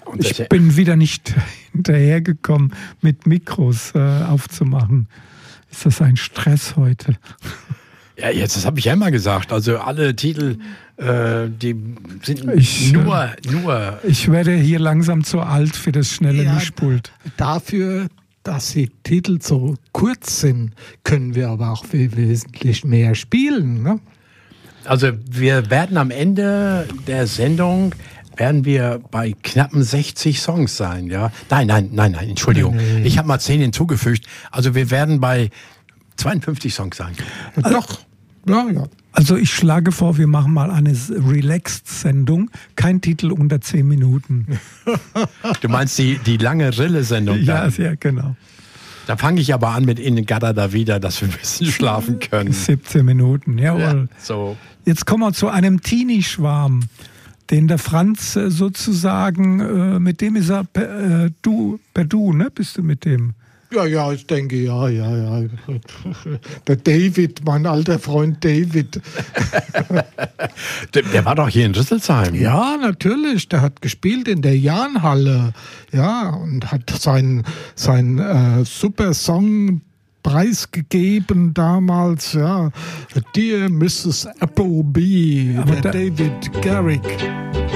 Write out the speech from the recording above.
Ich bin wieder nicht hinterhergekommen, mit Mikros aufzumachen. Ist das ein Stress heute? Ja, jetzt, das habe ich ja immer gesagt. Also alle Titel, die sind nur. Ich werde hier langsam zu alt für das schnelle Mischpult. Dafür, dass die Titel so kurz sind, können wir aber auch wesentlich mehr spielen. Ne? Also wir werden am Ende der Sendung bei knappen 60 Songs sein, ja? Nein, Entschuldigung. Nee. Ich habe mal 10 hinzugefügt. Also wir werden bei 52 Songs sein. Doch, ja. Also ich schlage vor, wir machen mal eine Relaxed-Sendung. Kein Titel unter 10 Minuten. Du meinst die lange Rille-Sendung? Ja, genau. Da fange ich aber an mit In Gada da wieder, dass wir ein bisschen schlafen können. 17 Minuten, jawohl. Ja, so. Jetzt kommen wir zu einem Teenie-Schwarm, den der Franz sozusagen, mit dem ist er per Du, ne? Bist du mit dem? Ja, ich denke, ja. Der David, mein alter Freund David. Der war doch hier in Rüsselsheim. Ja, natürlich. Der hat gespielt in der Jahnhalle. Ja, und hat seinen super Song preisgegeben damals. Ja, Dear Mrs. Appleby, der David Garrick.